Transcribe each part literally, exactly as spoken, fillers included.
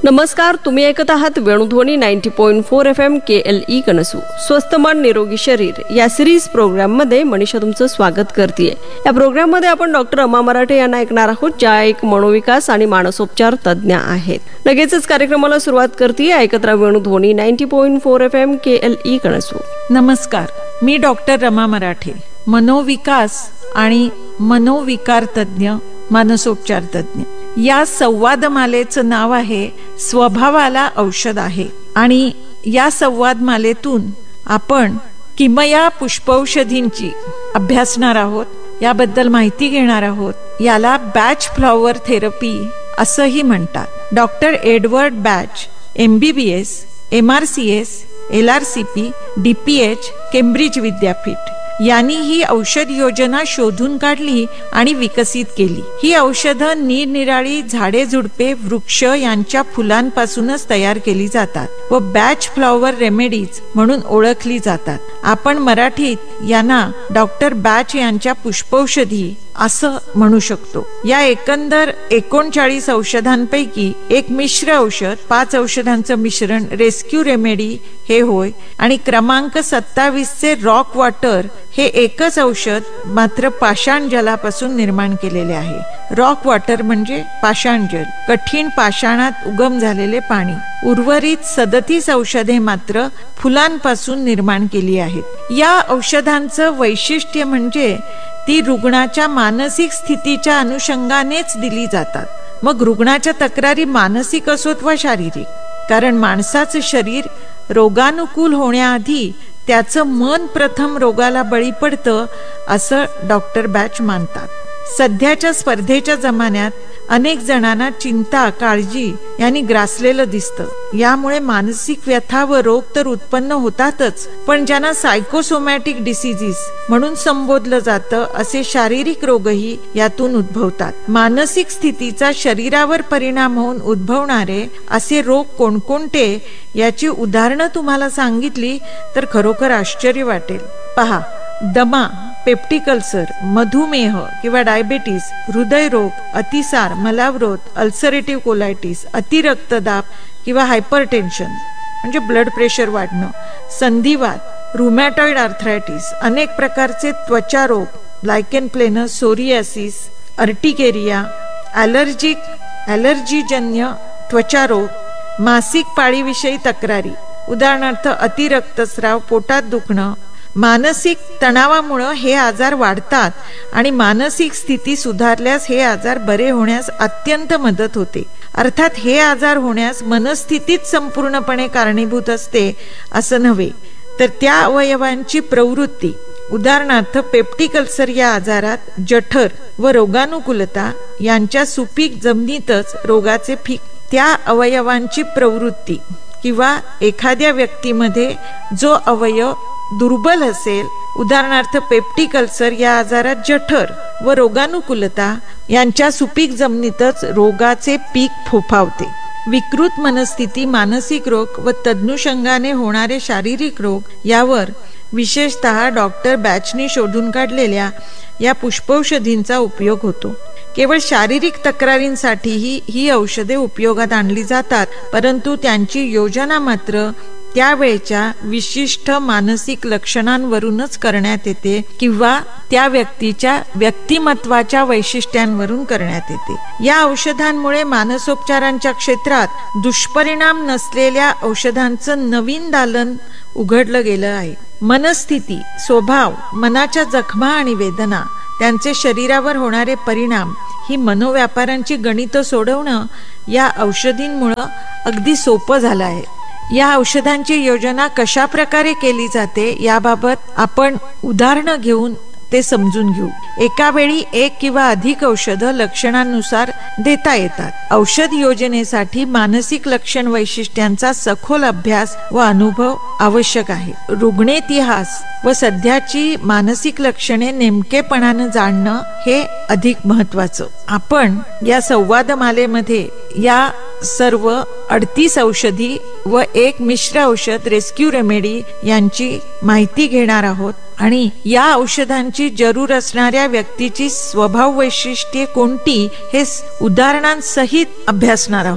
नमस्कार, तुम्ही ऐकत आहात वेणुध्वनी नव्वद पॉईंट चार एफ एम के एल ई कनसू. स्वस्थ मन निरोगी शरीर या सिरीज प्रोग्राम मध्ये मनीषा तुमचं स्वागत करते. या प्रोग्राम मध्ये आपण डॉक्टर रमा मराठे यांना ऐकणार आहोत, ज्या एक मनोविकास आणि मानसोपचार तज्ज्ञ आहेत. लगेचच कार्यक्रमाला सुरुवात करते. ऐकत राहा वेणुध्वनी नव्वद पॉईंट चार एफ एम के एल ई कनसू. नमस्कार, मी डॉक्टर रमा मराठे, मनोविकास आणि मनोविकार तज्ज्ञ, मानसोपचार तज्ज्ञ. या संवादमालेचं नाव आहे स्वभावाला औषध आहे. आणि या संवादमालेतून आपण किमया पुष्पौषधींची अभ्यासणार आहोत, याबद्दल माहिती घेणार आहोत. याला बॅच फ्लॉवर थेरपी असंही म्हणतात. डॉक्टर एडवर्ड बॅच, एम बी बी S, M R C S, L R C P, D P H, Cambridge विद्यापीठ यांनी ही औषध योजना शोधून काढली आणि विकसित केली. ही औषधं निरनिराळी झाडे, झुडपे, वृक्ष यांच्या फुलांपासूनच तयार केली जातात व बॅच फ्लॉवर रेमेडीज म्हणून ओळखली जातात. आपण मराठीत यांना डॉक्टर बॅच यांच्या पुष्पौषधी असं म्हणू शकतो. या एकंदर एकोणचाळीस औषधांपैकी एक मिश्र औषध, पाच औषधांचं मिश्रण रेस्क्यू रेमेडी हे होय. आणि क्रमांक सत्तावीस चे रॉक वॉटर हे एकच औषध मात्र पाषाण जलापासून निर्माण केलेले आहे. रॉक वॉटर म्हणजे पाषाण जल, कठीण पाषाणात उगम झालेले पाणी. उर्वरित सदतीस औषधे मात्र फुलांपासून निर्माण केली आहेत. या औषधांचं वैशिष्ट्य म्हणजे ती रुग्णाच्या मानसिक स्थितीच्या अनुषंगानेच दिली जातात. मग रुग्णाच्या तक्रारी मानसिक असोत वा शारीरिक, कारण माणसाचं शरीर रोगानुकूल होण्याआधी त्याचं मन प्रथम रोगाला बळी पडतं असं डॉक्टर बॅच मानतात. सध्याच्या स्पर्धेच्या जमान्यात अनेक जणांना चिंता, काळजी यांनी ग्रासलेलं दिसतं. यामुळे मानसिक व्यथा व रोग तर उत्पन्न होतातच, पण ज्यांना सायकोसोमॅटिक डिसीजीस म्हणून संबोधलं जातं असे शारीरिक रोगही यातून उद्भवतात. मानसिक स्थितीचा शरीरावर परिणाम होऊन उद्भवणारे असे रोग कोणकोणते याची उदाहरणं तुम्हाला सांगितली तर खरोखर आश्चर्य वाटेल. पहा, दमा, पेप्टिक अल्सर, मधुमेह किंवा डायबेटीस, हृदयरोग, अतिसार, मलावरोध, अल्सरेटिव्ह कोलायटिस, अतिरक्तदाब किंवा हायपरटेन्शन म्हणजे ब्लड प्रेशर वाढणं, संधिवात, रुमॅटॉइड आर्थरायटिस, अनेक प्रकारचे त्वचा रोग, लायकेन प्लेनस, सोरियासिस, अर्टिकेरिया, ॲलर्जिक ॲलर्जीजन्य त्वचा रोग, मासिक पाळीविषयी तक्रारी, उदाहरणार्थ अतिरक्तस्राव, पोटात दुखणं. मानसिक तणावामुळे हे आजार वाढतात आणि मानसिक स्थिती सुधारल्यास हे आजार बरे होण्यास अत्यंत मदत होते. अर्थात हे आजार होण्यास मनस्थितीच संपूर्णपणे कारणीभूत असते असं नव्हे, तर त्या अवयवांची प्रवृत्ती, उदाहरणार्थ पेप्टिक अल्सर या आजारात जठर व रोगानुकूलता यांच्या सुपीक जमिनीतच रोगाचे पीक, त्या अवयवांची प्रवृत्ती किंवा एखाद्या व्यक्तीमध्ये जो अवयव दुर्बल असेल, उदाहरणार्थ पेप्टिक अल्सर या आजारात जठर व रोगानुकूलता यांच्या सुपीक जमिनीतच रोगाचे पीक फोफावते. विकृत मनस्थिती, मानसिक रोग व तदनुषंगाने होणारे शारीरिक रोग यावर विशेषतः डॉक्टर बॅचनी शोधून काढलेल्या या पुष्पौषधींचा उपयोग होतो. केवळ शारीरिक तक्रारींसाठीही ही औषधे उपयोगात आणली जातात, परंतु त्यांची योजना मात्र त्यावेळच्या विशिष्ट मानसिक लक्षणांवरूनच करण्यात येते किंवा त्या व्यक्तीच्या व्यक्तिमत्वाच्या वैशिष्ट्यांवरून करण्यात येते. या औषधांमुळे मानसोपचारांच्या क्षेत्रात दुष्परिणाम नसलेल्या औषधांचं नवीन दालन उघडलं गेलं आहे. मनस्थिती, स्वभाव, मनाच्या जखमा आणि वेदना, त्यांचे शरीरावर होणारे परिणाम ही मनोव्यापारांची गणितं सोडवणं या औषधींमुळे अगदी सोपं झालं आहे. या औषधांची योजना कशा प्रकारे केली जाते याबाबत आपण उदाहरणं घेऊन ते समजून घेऊ. एका वेळी एक किंवा अधिक औषधं लक्षणांनुसार देता येतात. औषध योजनेसाठी मानसिक लक्षण वैशिष्ट्यांचा सखोल अभ्यास व अनुभव आवश्यक आहे. रुग्णेतिहास व सध्याची मानसिक लक्षणे नेमकेपणानं जाणणं हे अधिक महत्वाचं. आपण या संवादमालेमध्ये या सर्व अडतीस औषधी व एक मिश्र औषध रेस्क्यू रेमेडी यांची माहिती घेणार आहोत आणि या औषधांची जरूर असणाऱ्या व्यक्तीची स्वभाव वैशिष्ट्ये कोणती हे उदाहरणांसहित अभ्यासणार आहोत.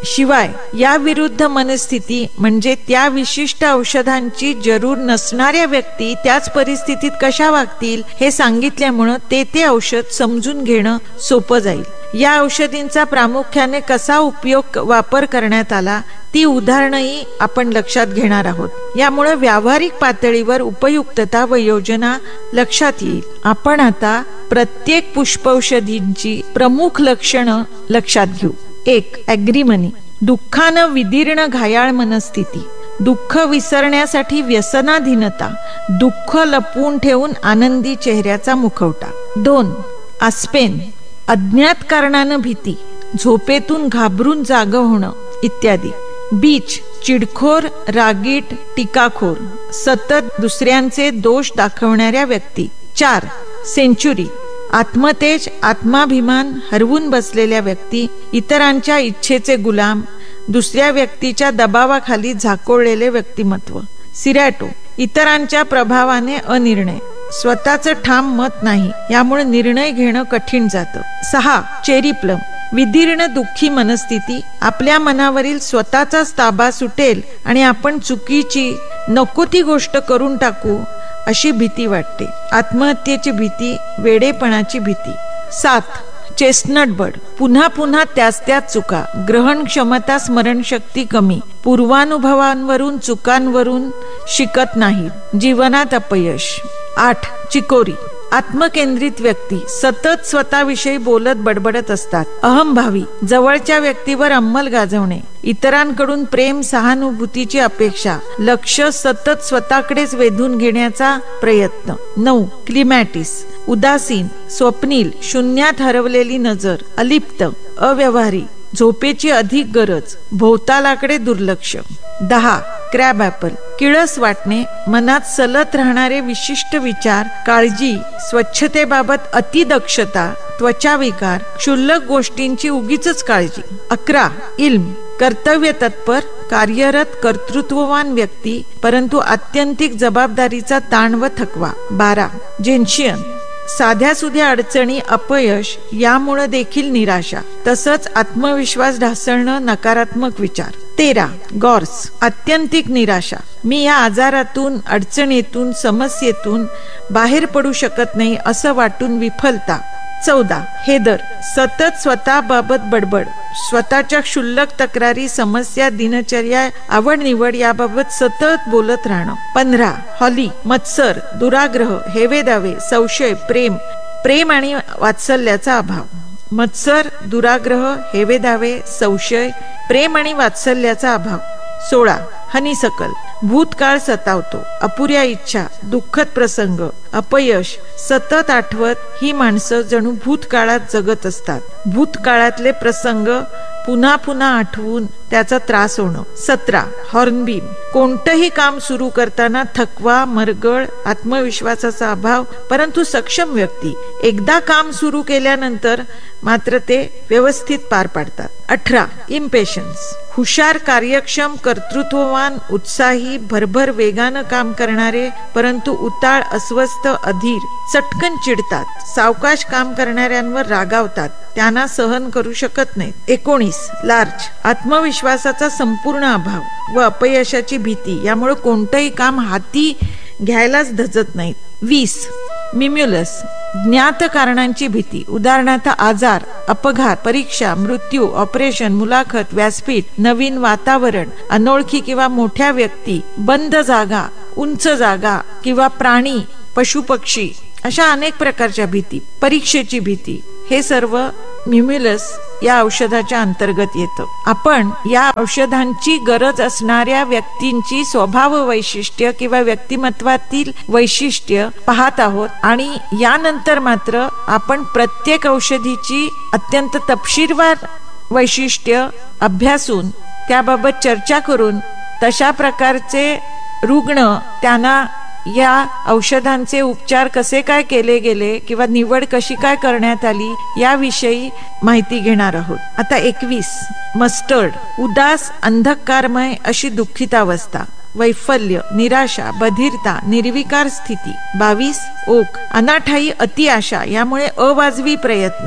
शिवाय या विरुद्ध मनस्थिती म्हणजे त्या विशिष्ट औषधांची जरूर नसणाऱ्या व्यक्ती त्याच परिस्थितीत कशा वागतील हे सांगितल्यामुळं ते ते औषध समजून घेणं सोपं जाईल. या औषधींचा प्रामुख्याने कसा उपयोग वापर करण्यात आला ती उदाहरणही आपण लक्षात घेणार आहोत. यामुळे व्यावहारिक पातळीवर उपयुक्तता व योजना लक्षात येईल. आपण आता प्रत्येक पुष्पौषधींची प्रमुख लक्षणं लक्षात घेऊ. एक, ॲग्रीमनी, दुःखानं विदीर्ण घायाळ मनस्थिती, दुःख विसरण्यासाठी व्यसनाधीनता, दुःख लपवून ठेवून आनंदी चेहऱ्याचा मुखवटा. दोन, आस्पेन, अज्ञात कारणानं भीती, झोपेतून घाबरून जाग होणं इत्यादी. बीच, चिडखोर, रागीट, टीकाखोर, सतत दुसऱ्यांचे दोष दाखवणाऱ्या व्यक्ती. चार, सेंचुरी, आत्मतेज, आत्माभिमान हरवून बसलेल्या व्यक्ती, इतरांच्या इच्छेचे गुलाम, दुसऱ्या व्यक्तीच्या दबावाखाली झाकोळलेले व्यक्तिमत्व. सिरॅटो, इतरांच्या प्रभावाने अनिर्णय, स्वतःचं ठाम मत नाही, यामुळे निर्णय घेणं कठीण जातं. सहा, चेरी प्लम, विदीर्ण दुःखी मनस्थिती, आपल्या मनावरील स्वतःचाच ताबा सुटेल आणि आपण चुकीची नको ती गोष्ट करून टाकू अशी भीती वाटते. आत्महत्येची भीती, वेडेपणाची भीती. सात, चेस्टनट बर्ड, पुन्हा पुन्हा त्याच त्याच चुका, ग्रहण क्षमता, स्मरणशक्ती कमी, पूर्वानुभवांवरून चुकांवरून शिकत नाही, जीवनात अपयश. आठ, चिकोरी, आत्मकेंद्रित व्यक्ती, सतत स्वतःविषयी बोलत बडबडत असतात. अहंभावी, जवळच्या व्यक्तीवर अंमल गाजवणे, इतरांकडून प्रेम सहानुभूतीची अपेक्षा, लक्ष सतत स्वतःकडेच वेधून घेण्याचा प्रयत्न. नऊ, क्लिमॅटिस, उदासीन, स्वप्नील, शून्यात हरवलेली नजर, अलिप्त, अव्यवहारी, झोपेची अधिक गरज, भोवतालाकडे दुर्लक्ष. दहा, क्रॅब ॲपल, किळस वाटणे, मनात सलत राहणारे विशिष्ट विचार, काळजी, स्वच्छतेबाबत अतिदक्षता, त्वचा विकार, क्षुल्लक गोष्टींची उगीचच काळजी. अकरा, इल्म, कर्तव्य तत्पर, कार्यरत, कर्तृत्ववान व्यक्ती परंतु आत्यंतिक जबाबदारीचा ताण व थकवा. बारा, जेन्शियन, साध्या सुध्या अडचणी, अपयश, यामुळे देखील निराशा, तसंच आत्मविश्वास ढासळणं, नकारात्मक विचार. तेरा, गॉर्स, आत्यंतिक निराशा, मी या आजारातून, अडचणीतून, समस्येतून बाहेर पडू शकत नाही असं वाटून विफलता. चौदा, हेदर, सतत स्वतःबाबत बडबड, स्वतःच्या क्षुल्लक तक्रारी, समस्या, दिनचर्या, आवड निवड याबाबत सतत बोलत राहणं. पंधरा, हॉली, मत्सर, दुराग्रह, हेवेदावे, संशय, प्रेम प्रेम आणि वात्सल्याचा अभाव. मत्सर, दुराग्रह, हेवेदावे, संशय, प्रेम आणि वात्सल्याचा अभाव. सोळा, हनीसकल, भूतकाळ सतावतो, अपुऱ्या इच्छा, दुःखद प्रसंग, अपयश सतत आठवत ही माणसं जणू भूतकाळात जगत असतात. भूतकाळातले प्रसंग पुन्हा पुन्हा आठवून त्याचा त्रास होणं. सतरा, हॉर्नबीम, कोणतंही काम सुरू करताना थकवा, मरगळ, आत्मविश्वासाचा अभाव परंतु सक्षम व्यक्ती एकदा काम सुरू केल्यानंतर मात्र ते व्यवस्थित पार पाडतात. अठरा, इम्पेशन्स, हुशार, कार्यक्षम, कर्तृत्ववान, उत्साही, भरभर वेगानं काम करणारे परंतु उताळ, अस्वस्थ, अधीर, चटकन चिडतात, सावकाश काम करणाऱ्यांवर रागावतात, त्यांना सहन करू शकत नाहीत. एकोणीस, लार्ज, आत्मविश्वासाचा संपूर्ण अभाव व अपयशाची भीती, यामुळे कोणतंही काम हाती घ्यायलाच धजत नाहीत. वीस, मिम्युलस, ज्ञात कारणांची भीती, उदाहरणार्थ आजार, अपघात, परीक्षा, मृत्यू, ऑपरेशन, मुलाखत, व्यासपीठ, नवीन वातावरण, अनोळखी किंवा मोठ्या व्यक्ती, बंद जागा, उंच जागा किंवा प्राणी, पशुपक्षी अशा अनेक प्रकारच्या भीती. परीक्षेची भीती, हे सर्व मिम्युलस या औषधाच्या अंतर्गत येतं. आपण या औषधांची गरज असणाऱ्या व्यक्तींची स्वभाव वैशिष्ट्य किंवा व्यक्तिमत्वातील वैशिष्ट्य पाहत आहोत आणि यानंतर मात्र आपण प्रत्येक औषधीची अत्यंत तपशीलवार वैशिष्ट्य अभ्यासून त्याबाबत चर्चा करून तशा प्रकारचे रुग्ण त्यांना या औषधांचे उपचार कसे काय केले गेले किंवा निवड कशी काय करण्यात आली याविषयी माहिती घेणार आहोत. आता एकवीस, मस्टर्ड, उदास, अंधकारमय अशी दुःखित अवस्था, वैफल्य, निराशा, बधिरता, निर्विकार स्थिती. बावीस, ओक, अनाठायी, अति आशा, यामुळे अवाजवी प्रयत्न.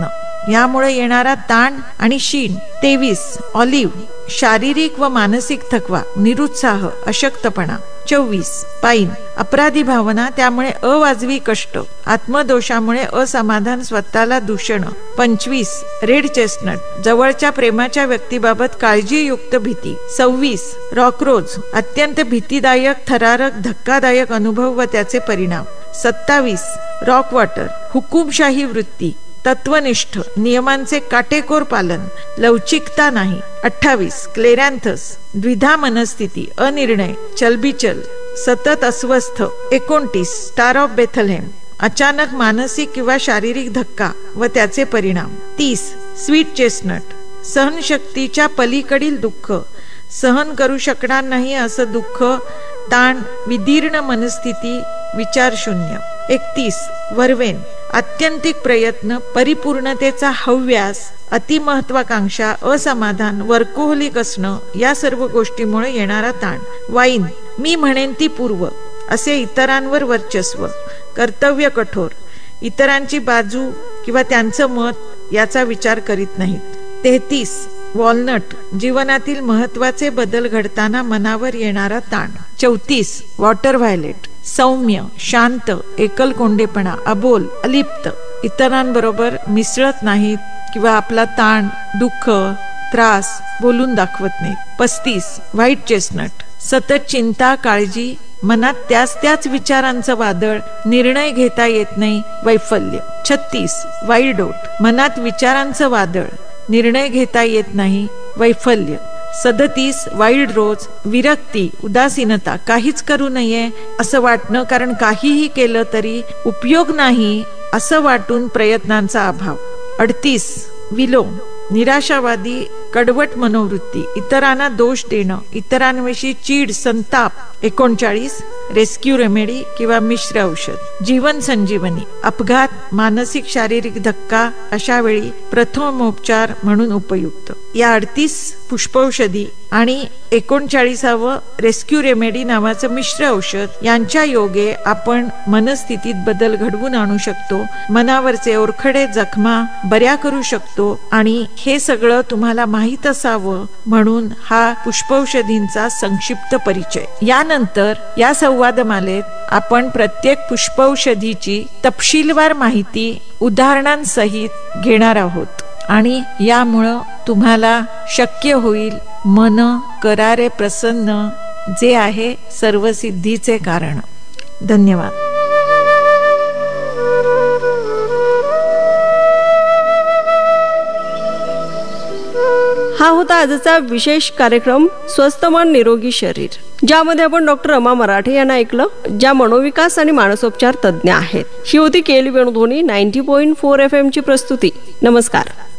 यामुळे येणारा ताण आणि शीण. तेवीस ऑलिव्ह, शारीरिक व मानसिक थकवा, निरुत्साह, अशक्तपणा. चोवीस पाईन, अपराधी भावना, त्यामुळे अवाजवी कष्ट, आत्मदोषामुळे असमाधान, स्वतःला दूषण. पंचवीस रेड चेस्टनट, जवळच्या प्रेमाच्या व्यक्तीबाबत काळजीयुक्त भीती. सव्वीस रॉकरोज, अत्यंत भीतीदायक, थरारक, धक्कादायक अनुभव व त्याचे परिणाम. सत्तावीस रॉक वॉटर, हुकुमशाही वृत्ती, तत्वनिष्ठ, नियमांचे काटेकोर पालन, लवचिकता नाही. अठ्ठावीस क्लेरॅन्थस, द्विधा मनस्थिती, अनिर्णय, चलबिचल, सतत अस्वस्थ. एकोणतीस स्टार ऑफ बेथलहेम, अचानक मानसिक किंवा शारीरिक धक्का व त्याचे परिणाम. तीस स्वीट चेस्टनट, सहनशक्तीच्या पलीकडील दुःख, सहन करू शकणार नाही असं दुःख, ताण, विदीर्ण मनस्थिती, विचारशून्य. एकतीस वर्वेन, आत्यंतिक प्रयत्न, परिपूर्णतेचा हव्यास, अतिमहत्वाकांक्षा, असमाधान, वर्कोहोलिक असणं, या सर्व गोष्टीमुळे येणारा ताण. वाईन, मी म्हणेन ती पूर्व, असे इतरांवर वर्चस्व, कर्तव्य कठोर, इतरांची बाजू किंवा त्यांचं मत याचा विचार करीत नाहीत. तेहतीस वॉलनट, जीवनातील महत्वाचे बदल घडताना मनावर येणारा ताण. चौतीस वॉटर व्हायलेट, सौम्य, शांत, एकलकोंडेपणा, अबोल, अलिप्त, इतरांबरोबर मिसळत नाहीत किंवा आपला ताण, दुःख, त्रास बोलून दाखवत नाहीत. पस्तीस व्हाईट चेस्टनट, सतत चिंता, काळजी, मनात त्याच त्याच विचारांचं वादळ, निर्णय घेता येत नाही, वैफल्य. छत्तीस वाईल्ड ओट, मनात विचारांचं वादळ, निर्णय घेता येत नाही, वैफल्य. सदतीस वाईल्ड रोज, विरक्ती, उदासीनता, काहीच करू नये असं वाटणं, कारण काहीही केलं तरी उपयोग नाही असं वाटून प्रयत्नांचा अभाव. अडतीस विलो, निराशावादी, कडवट मनोवृत्ती, इतरांना दोष देणं, इतरांविषयी चीड, संताप. एकोणचाळीस रेस्क्यू रेमेडी किंवा मिश्र औषध, जीवन संजीवनी, अपघात, मानसिक शारीरिक धक्का, अशा वेळी प्रथमोपचार म्हणून उपयुक्त. या अडतीस पुष्पौषधी आणि एकोणचाळीसावं रेस्क्यू रेमेडी नावाचं मिश्र औषध यांच्या योगे आपण मनस्थितीत बदल घडवून आणू शकतो, मनावरचे ओरखडे जखमा बऱ्या करू शकतो. आणि हे सगळं तुम्हाला माहीत असावं म्हणून हा पुष्पौषधींचा संक्षिप्त परिचय. यानंतर या संवादमालेत आपण प्रत्येक पुष्पौषधीची तपशीलवार माहिती उदाहरणांसहित घेणार आहोत आणि यामुळं तुम्हाला शक्य होईल मन करारे प्रसन्न, जे आहे सर्व सिद्धीचे कारण. धन्यवाद. हा होता आजचा विशेष कार्यक्रम स्वस्थ मन निरोगी शरीर, ज्यामध्ये आपण डॉक्टर रमा मराठे यांना ऐकलं, ज्या मनोविकास आणि मानसोपचार तज्ज्ञ आहेत. ही होती केली Venudhwani ninety point four F M ची प्रस्तुती. नमस्कार.